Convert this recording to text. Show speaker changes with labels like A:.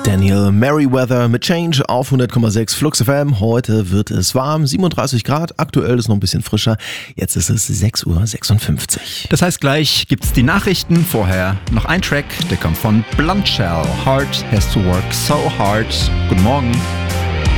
A: Daniel Merriweather mit Change auf 100,6 Flux FM. Heute wird es warm, 37 Grad. Aktuell ist noch ein bisschen frischer. Jetzt ist es 6:56 Uhr.
B: Das heißt, gleich gibt's die Nachrichten. Vorher noch ein Track, der kommt von Blunt Shell. Heart has to work so hard. Guten Morgen.